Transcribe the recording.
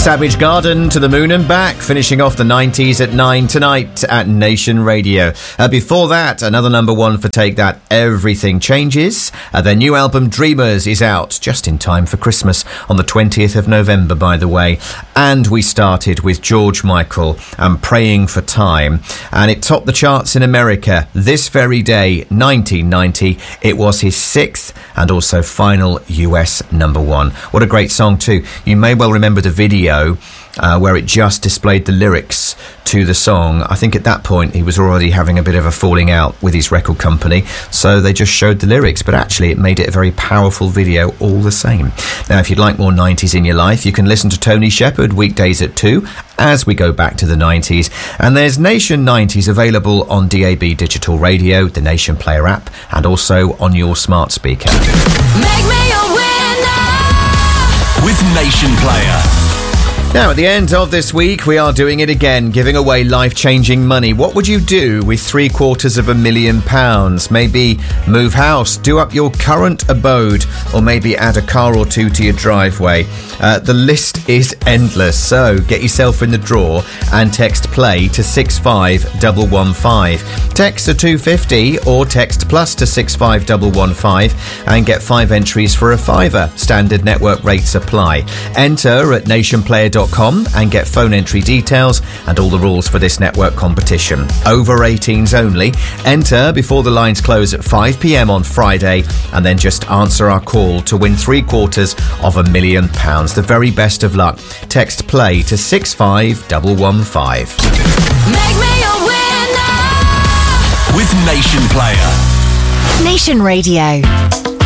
Savage Garden, To the Moon and Back, finishing off the 90s at 9 tonight at Nation Radio. Before that, another number one for Take That, Everything Changes. Their new album Dreamers is out just in time for Christmas on the 20th of November, by the way. And we started with George Michael and Praying for Time, and it topped the charts in America this very day, 1990. It was his sixth and also final US number one. What a great song too. You may well remember the video where it just displayed the lyrics to the song. I think at that point he was already having a bit of a falling out with his record company, so they just showed the lyrics, but actually it made it a very powerful video all the same. Now, if you'd like more 90s in your life, you can listen to Tony Shepherd weekdays at 2 as we go back to the 90s. And there's Nation 90s available on DAB Digital Radio, the Nation Player app, and also on your smart speaker. Make me a winner with Nation Player. Now, at the end of this week, we are doing it again, giving away life-changing money. What would you do with £750,000? Maybe move house, do up your current abode, or maybe add a car or two to your driveway. The list is endless, so get yourself in the draw and text PLAY to 65115. Text to 250 or text plus to 65115 and get 5 entries for a £5. Standard network rates apply. Enter at nationplayer.com and get phone entry details and all the rules for this network competition. Over 18s only. Enter before the lines close at 5 p.m. on Friday, and then just answer our call to win £750,000. The very best of luck. Text PLAY to 65115. Make me a winner with Nation Player. Nation Radio.